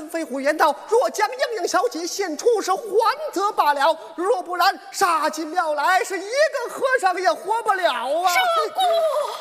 飞虎言道：若将英英小姐献出，是还则罢了；若不然，杀进庙来，是一个和尚也活不了啊！ 社姑。